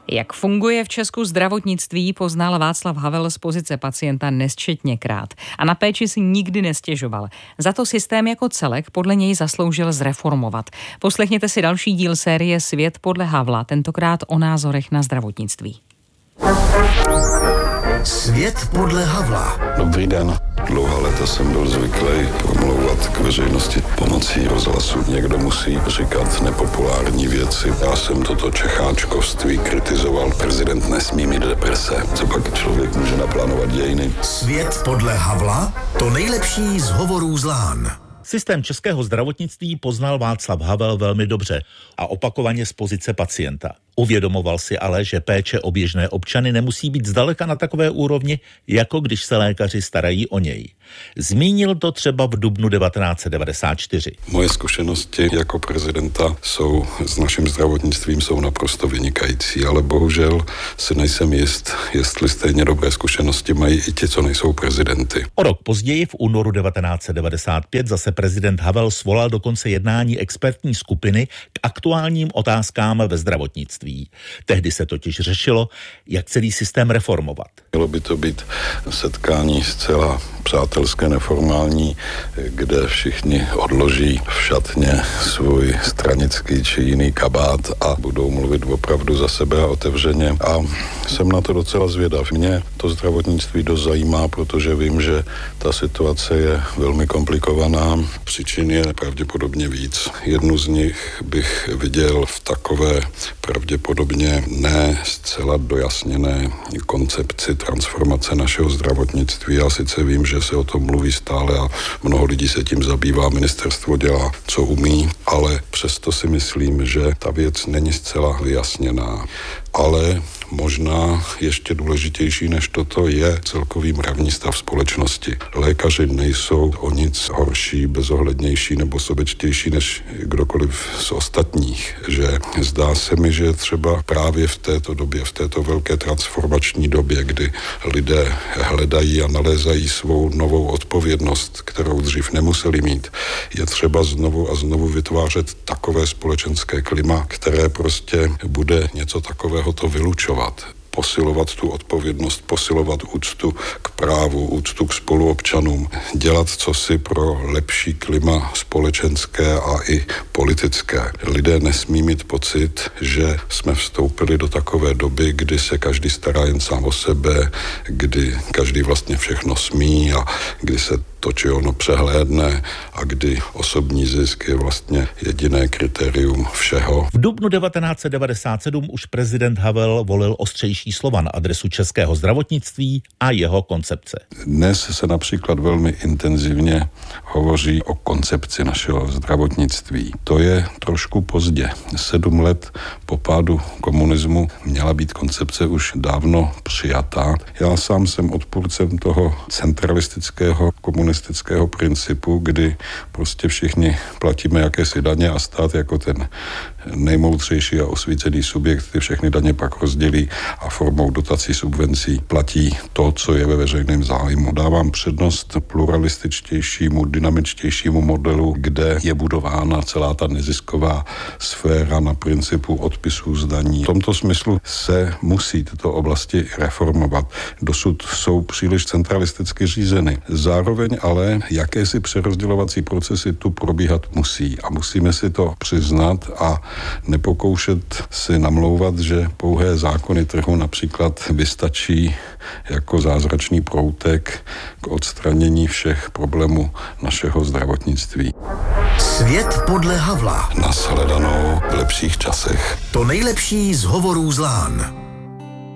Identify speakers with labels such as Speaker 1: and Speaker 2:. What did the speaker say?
Speaker 1: Jak funguje v Česku zdravotnictví, poznal Václav Havel z pozice pacienta nesčetněkrát a na péči si nikdy nestěžoval. Za to systém jako celek podle něj zasloužil zreformovat. Poslechněte si další díl série Svět podle Havla, tentokrát o názorech na zdravotnictví.
Speaker 2: Svět podle Havla.
Speaker 3: Dobrý den. Dlouhá léta jsem byl zvyklý promlouvat k veřejnosti pomocí rozhlasu. Někdo musí říkat nepopulární věci. Já jsem toto čecháčkovství kritizoval. Prezident nesmí mít deprese. Co pak člověk může naplánovat dějiny?
Speaker 2: Svět podle Havla? To nejlepší z hovorů z Lán.
Speaker 4: Systém českého zdravotnictví poznal Václav Havel velmi dobře a opakovaně z pozice pacienta. Uvědomoval si ale, že péče o běžné občany nemusí být zdaleka na takové úrovni, jako když se lékaři starají o něj. Zmínil to třeba v dubnu 1994.
Speaker 3: Moje zkušenosti jako prezidenta s naším zdravotnictvím jsou naprosto vynikající, ale bohužel si nejsem jist, jestli stejně dobré zkušenosti mají i ti, co nejsou prezidenty.
Speaker 4: O rok později, v únoru 1995, zase prezident Havel svolal dokonce jednání expertní skupiny k aktuálním otázkám ve zdravotnictví. Tehdy se totiž řešilo, jak celý systém reformovat.
Speaker 3: Mělo by to být setkání zcela přátelské, neformální, kde všichni odloží v šatně svůj stranický či jiný kabát a budou mluvit opravdu za sebe a otevřeně. A jsem na to docela zvědav. Mě to zdravotnictví dost zajímá, protože vím, že ta situace je velmi komplikovaná. Příčin je pravděpodobně víc. Jednu z nich bych viděl v takové pravděpodobně ne zcela dojasněné koncepci transformace našeho zdravotnictví. Já sice vím, že se o tom mluví stále a mnoho lidí se tím zabývá, ministerstvo dělá, co umí, ale přesto si myslím, že ta věc není zcela vyjasněná. Ale možná ještě důležitější než toto je celkový mravní stav společnosti. Lékaři nejsou o nic horší, bezohlednější nebo sobečtější než kdokoliv z ostatních. Že zdá se mi, že třeba právě v této době, v této velké transformační době, kdy lidé hledají a nalézají svou novou odpovědnost, kterou dřív nemuseli mít, je třeba znovu a znovu vytvářet takové společenské klima, které prostě bude něco takového to vylučovat. Posilovat tu odpovědnost, posilovat úctu k právu, úctu k spoluobčanům, dělat cosi pro lepší klima společenské a i politické. Lidé nesmí mít pocit, že jsme vstoupili do takové doby, kdy se každý stará jen sám o sebe, kdy každý vlastně všechno smí a kdy se to či ono přehlédne a kdy osobní zisk je vlastně jediné kritérium všeho.
Speaker 4: V dubnu 1997 už prezident Havel volil ostřejší slova na adresu českého zdravotnictví a jeho koncepce.
Speaker 3: Dnes se například velmi intenzivně hovoří o koncepci našeho zdravotnictví. To je trošku pozdě. 7 let po pádu komunismu měla být koncepce už dávno přijatá. Já sám jsem odpůrcem toho centralistického komunistického principu, kdy prostě všichni platíme jakési daně a stát jako ten nejmoudřejší a osvícený subjekt ty všechny daně pak rozdělí a formou dotací, subvencí platí to, co je ve veřejném zájmu. Dávám přednost pluralističtějšímu, dynamičtějšímu modelu, kde je budována celá ta nezisková sféra na principu odpisů z daní. V tomto smyslu se musí tyto oblasti reformovat. Dosud jsou příliš centralisticky řízeny. Zároveň ale jakési přerozdělovací procesy tu probíhat musí a musíme si to přiznat a nepokoušet si namlouvat, že pouhé zákony trhu například vystačí jako zázračný proutek k odstranění všech problémů našeho zdravotnictví.
Speaker 2: Svět podle Havla.
Speaker 3: Nashledanou v lepších časech.
Speaker 2: To nejlepší z hovorů z Lán.